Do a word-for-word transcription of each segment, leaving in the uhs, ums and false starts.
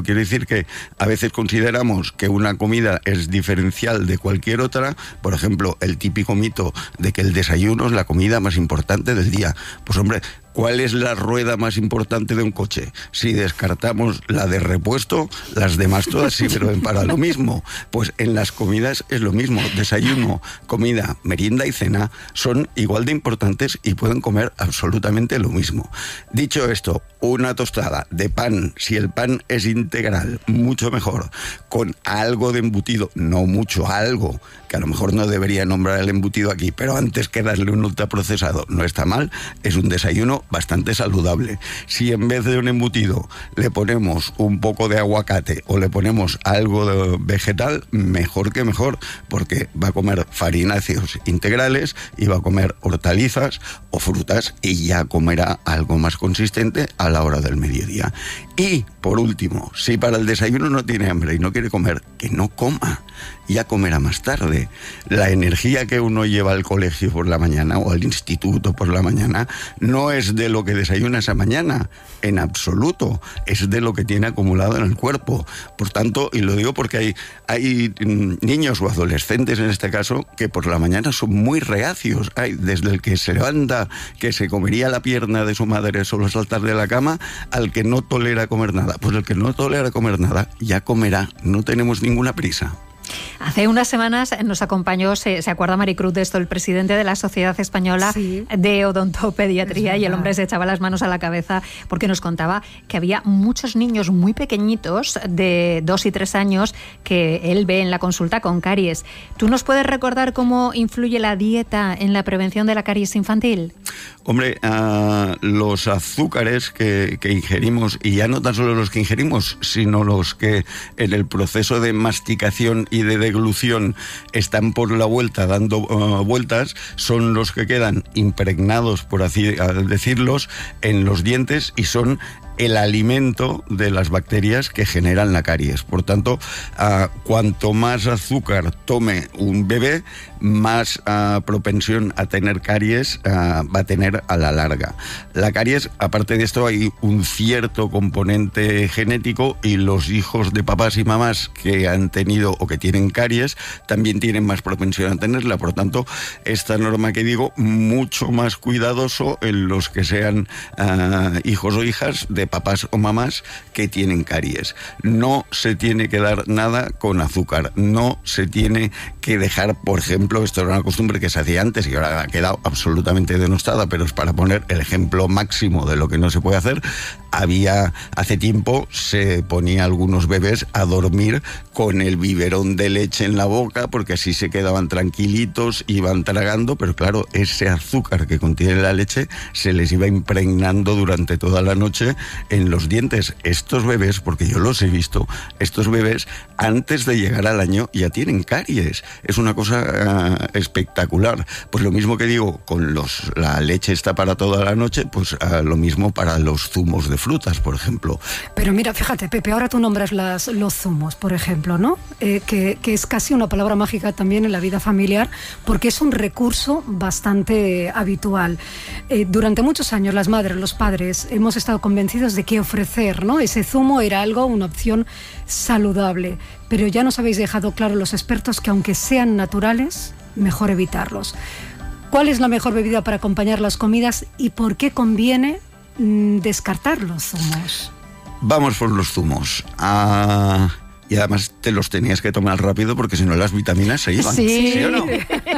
quiere decir que a veces consideramos que una comida es diferencial de cualquier otra. Por ejemplo, el típico mito de que el desayuno es la comida más importante del día. Pues hombre, ¿cuál es la rueda más importante de un coche? Si descartamos la de repuesto, las demás todas sirven para lo mismo. Pues en las comidas es lo mismo. Desayuno, comida, merienda y cena son igual de importantes y pueden comer absolutamente lo mismo. Dicho esto, una tostada de pan, si el pan es integral, mucho mejor, con algo de embutido, no mucho, algo, que a lo mejor no debería nombrar el embutido aquí, pero antes que darle un ultraprocesado no está mal, es un desayuno bastante saludable. Si en vez de un embutido le ponemos un poco de aguacate o le ponemos algo de vegetal, mejor que mejor, porque va a comer farináceos integrales y va a comer hortalizas o frutas y ya comerá algo más consistente a la hora del mediodía. Y, por último, si para el desayuno no tiene hambre y no quiere comer, que no coma, ya comerá más tarde. La energía que uno lleva al colegio por la mañana o al instituto por la mañana no es de lo que desayuna esa mañana, en absoluto, es de lo que tiene acumulado en el cuerpo. Por tanto, y lo digo porque hay, hay niños o adolescentes en este caso que por la mañana son muy reacios. Hay desde el que se levanta, que se comería la pierna de su madre solo saltar de la cama, al que no tolera comer nada. Pues el que no tolera comer nada ya comerá, no tenemos ninguna prisa. Hace unas semanas nos acompañó, se, se acuerda Maricruz de esto, el presidente de la Sociedad Española sí. de Odontopediatría, y el hombre se echaba las manos a la cabeza porque nos contaba que había muchos niños muy pequeñitos de dos y tres años que él ve en la consulta con caries. ¿Tú nos puedes recordar cómo influye la dieta en la prevención de la caries infantil? Hombre, uh, los azúcares que, que ingerimos, y ya no tan solo los que ingerimos, sino los que en el proceso de masticación y de deglución están por la vuelta dando uh, vueltas, son los que quedan impregnados, por así decirlos, en los dientes y son el alimento de las bacterias que generan la caries. Por tanto, uh, cuanto más azúcar tome un bebé, más uh, propensión a tener caries uh, va a tener a la larga. La caries, aparte de esto, hay un cierto componente genético y los hijos de papás y mamás que han tenido o que tienen caries también tienen más propensión a tenerla. Por tanto, esta norma que digo, mucho más cuidadoso en los que sean uh, hijos o hijas de papás o mamás que tienen caries. No se tiene que dar nada con azúcar, no se tiene que dejar, por ejemplo, esto era una costumbre que se hacía antes y ahora ha quedado absolutamente denostada, pero es para poner el ejemplo máximo de lo que no se puede hacer. Había, hace tiempo, se ponía a algunos bebés a dormir con el biberón de leche en la boca, porque así se quedaban tranquilitos, iban tragando, pero claro, ese azúcar que contiene la leche se les iba impregnando durante toda la noche en los dientes. Estos bebés, porque yo los he visto, estos bebés antes de llegar al año ya tienen caries. Es una cosa uh, espectacular. Pues lo mismo que digo, con los la leche está para toda la noche, pues uh, lo mismo para los zumos de frutas, por ejemplo. Pero mira, fíjate, Pepe, ahora tú nombras las, los zumos, por ejemplo, ¿no? Eh, que, que es casi una palabra mágica también en la vida familiar, porque es un recurso bastante habitual. Eh, durante muchos años las madres, los padres, hemos estado convencidos de que ofrecer, ¿no?, ese zumo era algo, una opción saludable, pero ya nos habéis dejado claro los expertos que aunque sean naturales, mejor evitarlos. ¿Cuál es la mejor bebida para acompañar las comidas y por qué conviene mmm, descartar los zumos? Vamos por los zumos. Ah... Y además te los tenías que tomar rápido porque si no las vitaminas se iban. Sí, ¿Sí o no?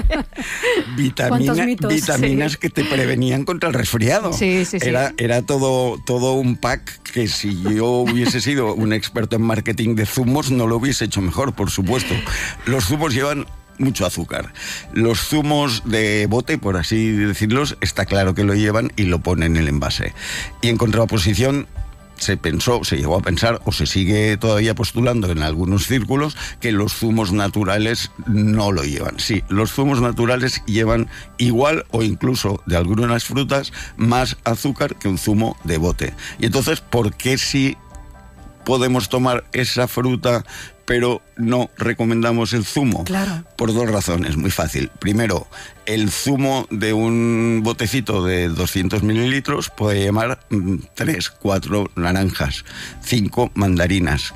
Vitamina, mitos? vitaminas Sí. que te prevenían contra el resfriado. Sí, sí, sí. Era, era todo, todo un pack que si yo hubiese sido un experto en marketing de zumos no lo hubiese hecho mejor, por supuesto. Los zumos llevan mucho azúcar. Los zumos de bote, por así decirlos, está claro que lo llevan y lo ponen en el envase. Y en contraposición, se pensó, se llegó a pensar, o se sigue todavía postulando en algunos círculos, que los zumos naturales no lo llevan. Sí, los zumos naturales llevan igual o incluso de algunas frutas más azúcar que un zumo de bote. Y entonces, ¿por qué si podemos tomar esa fruta pero no recomendamos el zumo? Claro. Por dos razones, muy fácil. Primero, el zumo de un botecito de doscientos mililitros puede llevar tres, cuatro naranjas, cinco mandarinas,